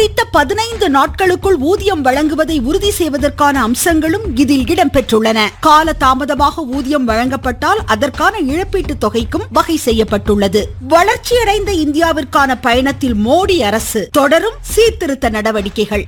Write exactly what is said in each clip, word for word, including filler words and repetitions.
குறித்த பதினைந்து நாட்களுக்குள் ஊதியம் வழங்குவதை உறுதி செய்வதற்கான அம்சங்களும் இதில் இடம்பெற்றுள்ளன. கால தாமதமாக ஊதியம் வழங்கப்பட்டால் அதற்கான இழப்பீட்டுத் தொகைக்கும் வகை செய்யப்பட்டுள்ளது. வளர்ச்சியடைந்த இந்தியாவிற்கான பயணத்தில் மோடி அரசு தொடரும் சீர்திருத்த நடவடிக்கைகள்.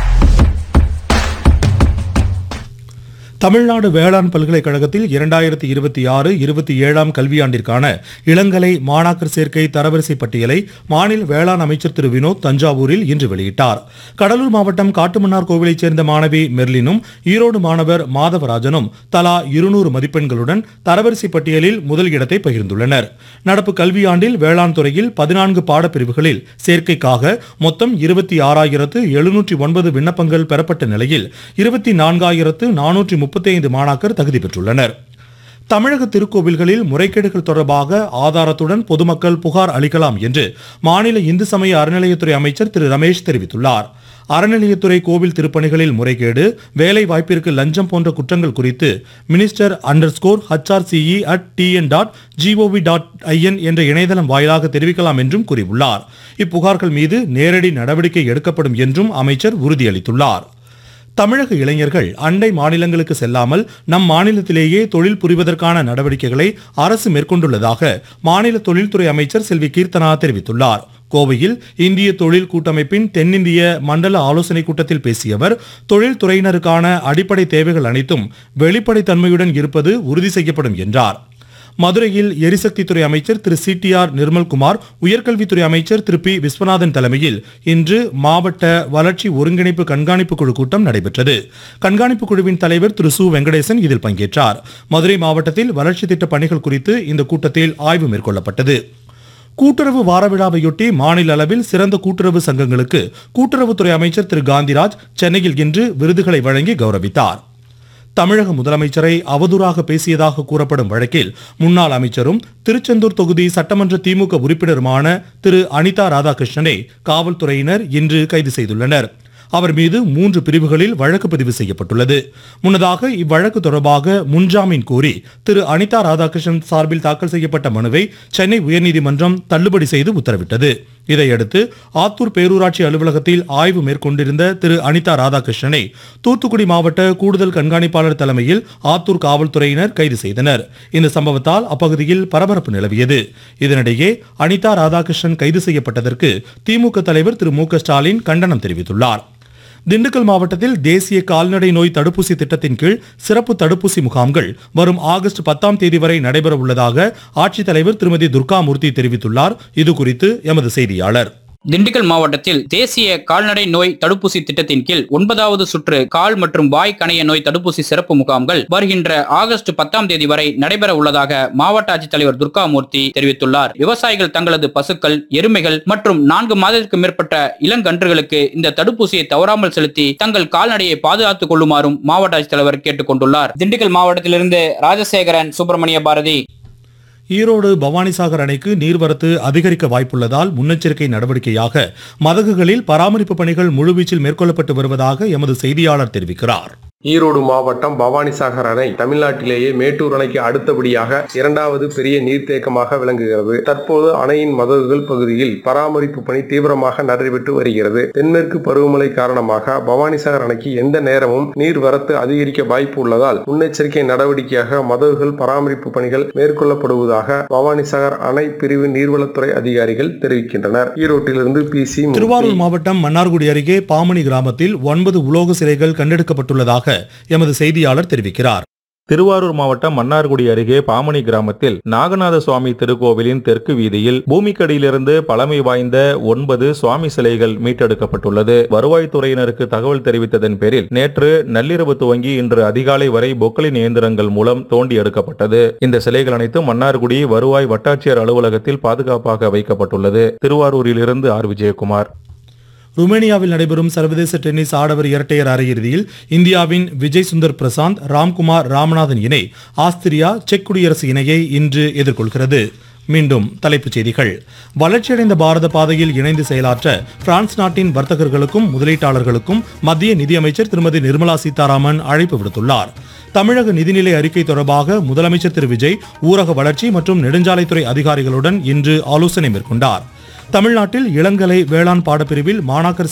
தமிழ்நாடு வேளாண் பல்கலைக்கழகத்தில் இரண்டாயிரத்தி இருபத்தி ஆறு இருபத்தி ஏழாம் கல்வியாண்டிற்கான இளங்கலை மாணாக்கர் சேர்க்கை தரவரிசை பட்டியலை மாநில வேளாண் அமைச்சர் திரு வினோத் தஞ்சாவூரில் இன்று வெளியிட்டார். கடலூர் மாவட்டம் காட்டுமன்னார் கோவிலைச் சேர்ந்த மாணவி மெர்லினும் ஈரோடு மாணவர் மாதவராஜனும் தலா இருநூறு மதிப்பெண்களுடன் தரவரிசை பட்டியலில் முதல் இடத்தை பகிர்ந்துள்ளனர். நடப்பு கல்வியாண்டில் வேளாண் துறையில் பதினான்கு பாடப்பிரிவுகளில் சேர்க்கைக்காக மொத்தம் இருபத்தி ஆறாயிரத்து எழுநூற்றி ஒன்பது விண்ணப்பங்கள் பெறப்பட்ட நிலையில் இருபத்தி நான்காயிரத்து நானூற்றி முப்பத்தி ஐந்து மாணாக்கர் தகுதி பெற்றுள்ளனர். தமிழக திருக்கோவில்களில் முறைகேடுகள் தொடர்பாக ஆதாரத்துடன் பொதுமக்கள் புகார் அளிக்கலாம் என்று மாநில இந்து சமய அறநிலையத்துறை அமைச்சர் திரு ரமேஷ் தெரிவித்துள்ளார். அறநிலையத்துறை கோவில் திருப்பணிகளில் முறைகேடு, வேலை வாய்ப்பிற்கு லஞ்சம் போன்ற குற்றங்கள் குறித்து minister under score HRCE at TN dot gov dot IN என்ற இணையதளம் வாயிலாக தெரிவிக்கலாம் என்றும் கூறியுள்ளார். இப்புகார்கள் மீது நேரடி நடவடிக்கை எடுக்கப்படும் என்றும் அமைச்சர் உறுதியளித்துள்ளார். தமிழக இளைஞர்கள் அண்டை மாநிலங்களுக்கு செல்லாமல் நம் மாநிலத்திலேயே தொழில் புரிவதற்கான நடவடிக்கைகளை அரசு மேற்கொண்டுள்ளதாக மாநில தொழில்துறை அமைச்சர் செல்வி கீர்த்தனா தெரிவித்துள்ளார். கோவையில் இந்திய தொழில் கூட்டமைப்பின் தென்னிந்திய மண்டல ஆலோசனை கூட்டத்தில் பேசிய அவர், தொழில்துறையினருக்கான அடிப்படை தேவைகள் அனைத்தும் வெளிப்படைத்தன்மையுடன் இருப்பது உறுதி செய்யப்படும் என்றார். மதுரையில் எரிசக்தித்துறை அமைச்சர் திரு சி டி ஆர் நிர்மல்குமார், உயர்கல்வித்துறை அமைச்சர் திரு பி விஸ்வநாதன் தலைமையில் இன்று மாவட்ட வளர்ச்சி ஒருங்கிணைப்பு கண்காணிப்பு குழு கூட்டம் நடைபெற்றது. கண்காணிப்பு குழுவின் தலைவர் திரு சு வெங்கடேசன் இதில் பங்கேற்றார். மதுரை மாவட்டத்தில் வளர்ச்சி திட்ட பணிகள் குறித்து இந்த கூட்டத்தில் ஆய்வு மேற்கொள்ளப்பட்டது. கூட்டுறவு வார விழாவையொட்டி மாநில அளவில் சிறந்த கூட்டுறவு சங்கங்களுக்கு கூட்டுறவுத்துறை அமைச்சர் திரு காந்திராஜ் சென்னையில் இன்று விருதுகளை வழங்கி கௌரவித்தார். தமிழக முதலமைச்சரை அவதூறாக பேசியதாக கூறப்படும் வழக்கில் முன்னாள் அமைச்சரும் திருச்செந்தூர் தொகுதி சட்டமன்ற திமுக உறுப்பினருமான திரு அனிதா ராதாகிருஷ்ணனை காவல்துறையினர் இன்று கைது செய்துள்ளனர். அவர் மீது மூன்று பிரிவுகளில் வழக்கு பதிவு செய்யப்பட்டுள்ளது. முன்னதாக இவ்வழக்கு தொடர்பாக முன்ஜாமீன் கோரி திரு அனிதா ராதாகிருஷ்ணன் சார்பில் தாக்கல் செய்யப்பட்ட மனுவை சென்னை உயர்நீதிமன்றம் தள்ளுபடி செய்து உத்தரவிட்டது. இதையடுத்து ஆத்தூர் பேரூராட்சி அலுவலகத்தில் ஆய்வு மேற்கொண்டிருந்த திரு அனிதா ராதாகிருஷ்ணனை தூத்துக்குடி மாவட்ட கூடுதல் கண்காணிப்பாளர் தலைமையில் ஆத்தூர் காவல்துறையினர் கைது செய்தனர். இந்த சம்பவத்தால் அப்பகுதியில் பரபரப்பு நிலவியது. இதனிடையே அனிதா ராதாகிருஷ்ணன் கைது செய்யப்பட்டதற்கு திமுக தலைவர் திரு மு க ஸ்டாலின் கண்டனம் தெரிவித்துள்ளார். திண்டுக்கல் மாவட்டத்தில் தேசிய கால்நடை நோய் தடுப்பூசி திட்டத்தின் கீழ் சிறப்பு தடுப்பூசி முகாம்கள் வரும் ஆகஸ்ட் பத்தாம் தேதி வரை நடைபெற உள்ளதாக ஆட்சித்தலைவர் திருமதி துர்காமூர்த்தி தெரிவித்துள்ளார். இதுகுறித்து எமது செய்தியாளர். திண்டுக்கல் மாவட்டத்தில் தேசிய கால்நடை நோய் தடுப்பூசி திட்டத்தின் கீழ் ஒன்பதாவது சுற்று கால் மற்றும் வாய் கணைய நோய் தடுப்பூசி சிறப்பு முகாம்கள் வருகின்ற ஆகஸ்ட் பத்தாம் தேதி வரை நடைபெற உள்ளதாக மாவட்ட ஆட்சித்தலைவர் துர்காமூர்த்தி தெரிவித்துள்ளார். விவசாயிகள் தங்களது பசுக்கள், எருமைகள் மற்றும் நான்கு மாதத்திற்கு மேற்பட்ட இளங்கன்றுகளுக்கு இந்த தடுப்பூசியை தவறாமல் செலுத்தி தங்கள் கால்நடையை பாதுகாத்துக் கொள்ளுமாறும் மாவட்ட ஆட்சித்தலைவர் கேட்டுக் கொண்டுள்ளார். திண்டுக்கல் மாவட்டத்திலிருந்து ராஜசேகரன், சுப்பிரமணிய பாரதி. ஈரோடு பவானிசாகர் அணைக்கு நீர்வரத்து அதிகரிக்க வாய்ப்புள்ளதால் முன்னெச்சரிக்கை நடவடிக்கையாக மதகுகளில் பராமரிப்பு பணிகள் முழுவீச்சில் மேற்கொள்ளப்பட்டு வருவதாக எமது செய்தியாளர் தெரிவிக்கிறார். ஈரோடு மாவட்டம் பவானிசாகர் அணை தமிழ்நாட்டிலேயே மேட்டூர் அணைக்கு அடுத்தபடியாக இரண்டாவது பெரிய நீர்த்தேக்கமாக விளங்குகிறது. தற்போது அணையின் மதகுகள் பகுதியில் பராமரிப்பு பணி தீவிரமாக நடைபெற்று வருகிறது. தென்மேற்கு பருவமழை காரணமாக பவானிசாகர் அணைக்கு எந்த நேரமும் நீர் வரத்து அதிகரிக்க வாய்ப்பு உள்ளதால் முன்னெச்சரிக்கை நடவடிக்கையாக மதகுகள் பராமரிப்பு பணிகள் மேற்கொள்ளப்படுவதாக பவானிசாகர் அணை பிரிவு நீர்வளத்துறை அதிகாரிகள் தெரிவிக்கின்றனர். ஈரோட்டிலிருந்து பி சி. திருவாரூர் மாவட்டம் மன்னார்குடி அருகே பாமணி கிராமத்தில் ஒன்பது உலோக சிலைகள் கண்டெடுக்கப்பட்டுள்ளதாக எமது செய்தியாளர் தெரிவிக்கிறார். திருவாரூர் மாவட்டம் மன்னார்குடி அருகே பாமணி கிராமத்தில் நாகநாத சுவாமி திருக்கோவிலின் தெற்கு வீதியில் பூமிக்கடியிலிருந்து பழமை வாய்ந்த ஒன்பது சுவாமி சிலைகள் மீட்டெடுக்கப்பட்டுள்ளது. வருவாய்த்துறையினருக்கு தகவல் தெரிவித்ததன் பேரில் நேற்று நள்ளிரவு துவங்கி இன்று அதிகாலை வரை பொக்களின் இயந்திரங்கள் மூலம் தோண்டி எடுக்கப்பட்டது. இந்த சிலைகள் அனைத்தும் மன்னார்குடி வருவாய் வட்டாட்சியர் அலுவலகத்தில் பாதுகாப்பாக வைக்கப்பட்டுள்ளது. திருவாரூரிலிருந்து ஆர் விஜயகுமார். ருமேனியாவில் நடைபெறும் சர்வதேச டென்னிஸ் ஆடவர் இரட்டையர் அரையிறுதியில் இந்தியாவின் விஜய் சுந்தர் பிரசாந்த், ராம்குமார் ராமநாதன் இணை ஆஸ்திரியா செக் குடியரசு இணையை இன்று எதிர்கொள்கிறது. மீண்டும் தலைப்புச் செய்திகள். வளர்ச்சியடைந்த பாரத பாதையில் இணைந்து செயலாற்ற பிரான்ஸ் நாட்டின் வர்த்தகர்களுக்கும் முதலீட்டாளர்களுக்கும் மத்திய நிதியமைச்சர் திருமதி நிர்மலா சீதாராமன் அழைப்பு விடுத்துள்ளார். தமிழக நிதிநிலை அறிக்கை தொடர்பாக முதலமைச்சர் திரு விஜய் ஊரக வளர்ச்சி மற்றும் நெடுஞ்சாலைத்துறை அதிகாரிகளுடன் இன்று ஆலோசனை மேற்கொண்டார். தமிழ்நாட்டில் இளங்கலை வேளாண் பாடப்பிரிவில் மாணாக்கர்